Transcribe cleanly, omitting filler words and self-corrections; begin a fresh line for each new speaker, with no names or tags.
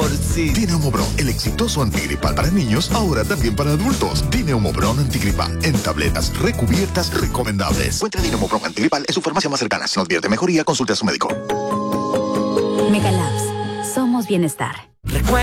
sí.
Dineumobron, el exitoso antigripal para niños, ahora también para adultos. Dineumobron antigripal, en tabletas recubiertas recomendables. Encuentre Dineumobron antigripal en su farmacia más cercana. Si no advierte mejoría, consulte a su médico.
Megalabs. Somos bienestar.